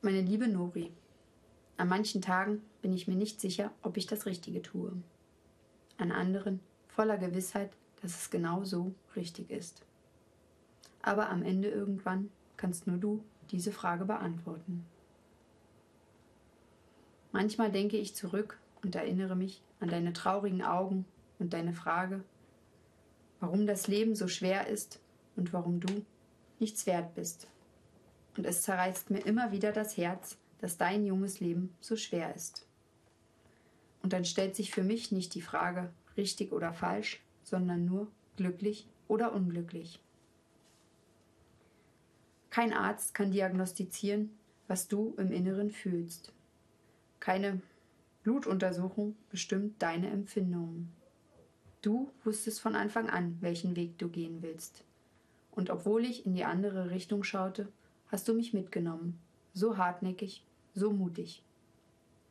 Meine liebe Nori, an manchen Tagen bin ich mir nicht sicher, ob ich das Richtige tue. An anderen voller Gewissheit, dass es genau so richtig ist. Aber am Ende irgendwann kannst nur du diese Frage beantworten. Manchmal denke ich zurück und erinnere mich an deine traurigen Augen und deine Frage, warum das Leben so schwer ist und warum du nichts wert bist. Und es zerreißt mir immer wieder das Herz, dass dein junges Leben so schwer ist. Und dann stellt sich für mich nicht die Frage, richtig oder falsch, sondern nur glücklich oder unglücklich. Kein Arzt kann diagnostizieren, was du im Inneren fühlst. Keine Blutuntersuchung bestimmt deine Empfindungen. Du wusstest von Anfang an, welchen Weg du gehen willst. Und obwohl ich in die andere Richtung schaute, hast du mich mitgenommen. So hartnäckig, so mutig.